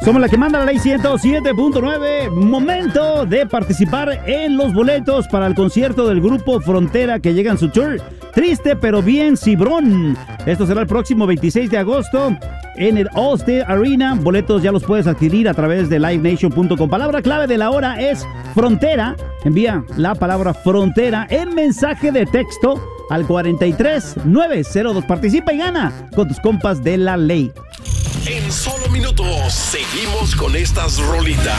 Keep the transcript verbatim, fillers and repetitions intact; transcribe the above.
Somos la que manda la ley ciento siete punto nueve. Momento de participar en los boletos para el concierto del grupo Frontera que llega en su tour Triste pero bien Cibrón. Esto será el próximo veintiséis de agosto en el Allstate Arena. Boletos ya los puedes adquirir a través de live nation punto com. Palabra clave de la hora es Frontera. Envía la palabra Frontera en mensaje de texto al cuarenta y tres nueve cero dos. Participa y gana con tus compas de la ley. En solo minutos seguimos con estas rolitas.